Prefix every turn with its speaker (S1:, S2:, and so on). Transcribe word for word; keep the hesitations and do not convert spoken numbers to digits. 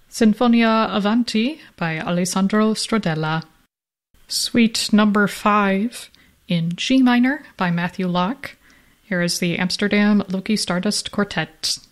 S1: Sinfonia Avanti by Alessandro Stradella. Suite number five in G minor by Matthew Locke. Here is the Amsterdam Loki Stardust Quartet.